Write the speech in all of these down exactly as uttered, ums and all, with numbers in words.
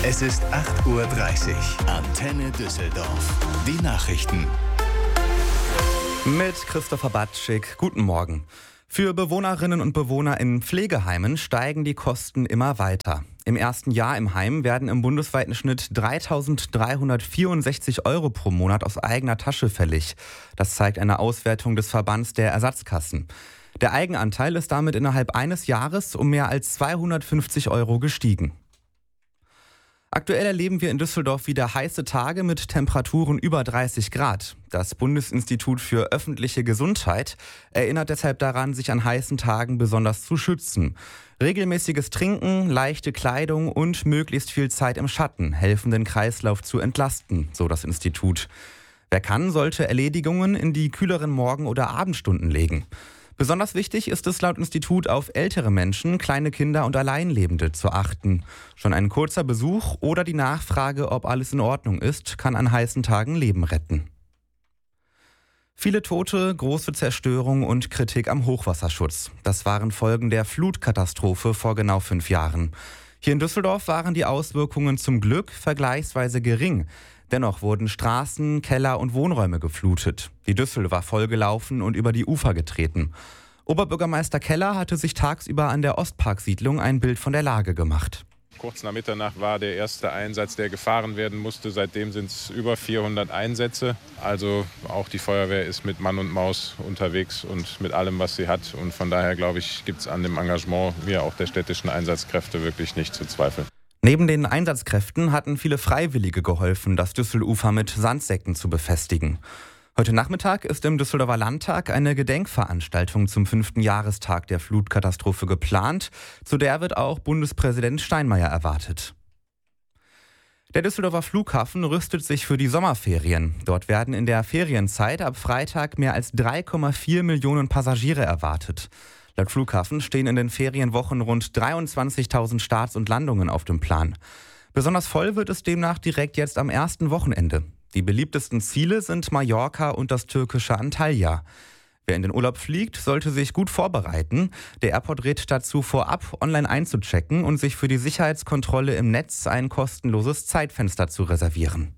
Es ist acht Uhr dreißig. Antenne Düsseldorf. Die Nachrichten. Mit Christopher Batschik. Guten Morgen. Für Bewohnerinnen und Bewohner in Pflegeheimen steigen die Kosten immer weiter. Im ersten Jahr im Heim werden im bundesweiten Schnitt dreitausenddreihundertvierundsechzig Euro pro Monat aus eigener Tasche fällig. Das zeigt eine Auswertung des Verbands der Ersatzkassen. Der Eigenanteil ist damit innerhalb eines Jahres um mehr als zweihundertfünfzig Euro gestiegen. Aktuell erleben wir in Düsseldorf wieder heiße Tage mit Temperaturen über dreißig Grad. Das Bundesinstitut für öffentliche Gesundheit erinnert deshalb daran, sich an heißen Tagen besonders zu schützen. Regelmäßiges Trinken, leichte Kleidung und möglichst viel Zeit im Schatten helfen, den Kreislauf zu entlasten, so das Institut. Wer kann, sollte Erledigungen in die kühleren Morgen- oder Abendstunden legen. Besonders wichtig ist es laut Institut, auf ältere Menschen, kleine Kinder und Alleinlebende zu achten. Schon ein kurzer Besuch oder die Nachfrage, ob alles in Ordnung ist, kann an heißen Tagen Leben retten. Viele Tote, große Zerstörung und Kritik am Hochwasserschutz. Das waren Folgen der Flutkatastrophe vor genau fünf Jahren. Hier in Düsseldorf waren die Auswirkungen zum Glück vergleichsweise gering. Dennoch wurden Straßen, Keller und Wohnräume geflutet. Die Düssel war vollgelaufen und über die Ufer getreten. Oberbürgermeister Keller hatte sich tagsüber an der Ostparksiedlung ein Bild von der Lage gemacht. Kurz nach Mitternacht war der erste Einsatz, der gefahren werden musste. Seitdem sind es über vierhundert Einsätze. Also auch die Feuerwehr ist mit Mann und Maus unterwegs und mit allem, was sie hat. Und von daher, glaube ich, gibt es an dem Engagement wie auch der städtischen Einsatzkräfte wirklich nicht zu zweifeln. Neben den Einsatzkräften hatten viele Freiwillige geholfen, das Düsselufer mit Sandsäcken zu befestigen. Heute Nachmittag ist im Düsseldorfer Landtag eine Gedenkveranstaltung zum fünften Jahrestag der Flutkatastrophe geplant. Zu der wird auch Bundespräsident Steinmeier erwartet. Der Düsseldorfer Flughafen rüstet sich für die Sommerferien. Dort werden in der Ferienzeit ab Freitag mehr als drei Komma vier Millionen Passagiere erwartet. Laut Flughafen stehen in den Ferienwochen rund dreiundzwanzigtausend Starts und Landungen auf dem Plan. Besonders voll wird es demnach direkt jetzt am ersten Wochenende. Die beliebtesten Ziele sind Mallorca und das türkische Antalya. Wer in den Urlaub fliegt, sollte sich gut vorbereiten. Der Airport rät dazu, vorab online einzuchecken und sich für die Sicherheitskontrolle im Netz ein kostenloses Zeitfenster zu reservieren.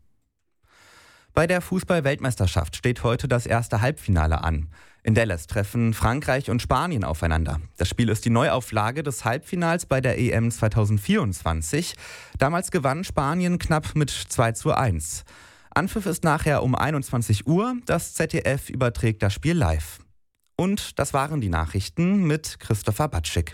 Bei der Fußball-Weltmeisterschaft steht heute das erste Halbfinale an. In Dallas treffen Frankreich und Spanien aufeinander. Das Spiel ist die Neuauflage des Halbfinals bei der E M zweitausendvierundzwanzig. Damals gewann Spanien knapp mit zwei zu eins. Anpfiff ist nachher um einundzwanzig Uhr. Das Z D F überträgt das Spiel live. Und das waren die Nachrichten mit Christopher Batschik.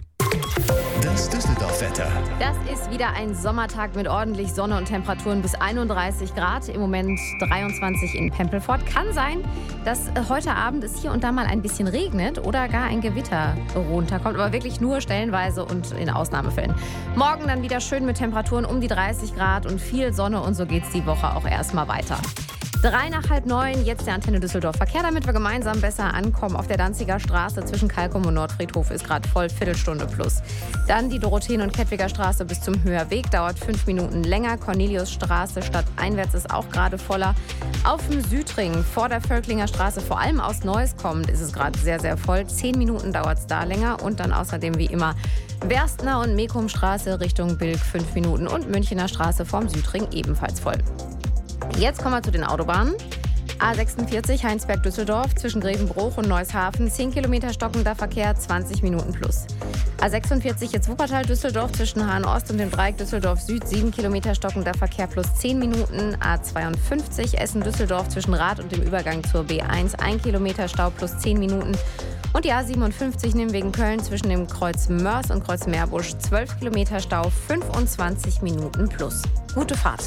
Das Düsseldorf-Wetter. Das ist wieder ein Sommertag mit ordentlich Sonne und Temperaturen bis einunddreißig Grad. Im Moment dreiundzwanzig in Pempelfort. Kann sein, dass heute Abend es hier und da mal ein bisschen regnet oder gar ein Gewitter runterkommt. Aber wirklich nur stellenweise und in Ausnahmefällen. Morgen dann wieder schön mit Temperaturen um die dreißig Grad und viel Sonne. Und so geht es die Woche auch erstmal weiter. Drei nach halb neun, jetzt der Antenne Düsseldorf Verkehr, damit wir gemeinsam besser ankommen. Auf der Danziger Straße zwischen Kalkum und Nordfriedhof ist gerade voll, Viertelstunde plus. Dann die Dorotheen- und Kettwiger Straße bis zum Höherweg, dauert fünf Minuten länger. Corneliusstraße stadteinwärts ist auch gerade voller. Auf dem Südring vor der Völklinger Straße, vor allem aus Neuss kommend, ist es gerade sehr, sehr voll. Zehn Minuten dauert es da länger. Und dann außerdem wie immer Werstner und Mekumstraße Richtung Bilk fünf Minuten und Münchener Straße vorm Südring ebenfalls voll. Jetzt kommen wir zu den Autobahnen. A sechsundvierzig Heinsberg-Düsseldorf zwischen Grevenbruch und Neushafen, zehn Kilometer stockender Verkehr, zwanzig Minuten plus. A sechsundvierzig jetzt Wuppertal-Düsseldorf zwischen Hahn-Ost und dem Dreieck Düsseldorf-Süd, sieben Kilometer stockender Verkehr plus zehn Minuten. A zweiundfünfzig Essen-Düsseldorf zwischen Rath und dem Übergang zur B eins, ein Kilometer Stau plus zehn Minuten. Und die A siebenundfünfzig Nimwegen Köln zwischen dem Kreuz Mörs und Kreuz Meerbusch, zwölf Kilometer Stau, fünfundzwanzig Minuten plus. Gute Fahrt.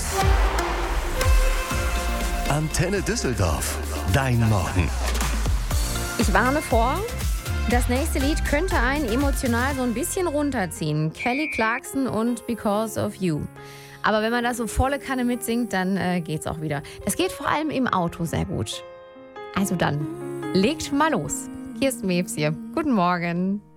Antenne Düsseldorf. Dein Morgen. Ich warne vor, das nächste Lied könnte einen emotional so ein bisschen runterziehen. Kelly Clarkson und Because of You. Aber wenn man das so volle Kanne mitsingt, dann äh, geht's auch wieder. Das geht vor allem im Auto sehr gut. Also dann, legt mal los. Hier ist Mebs hier. Guten Morgen.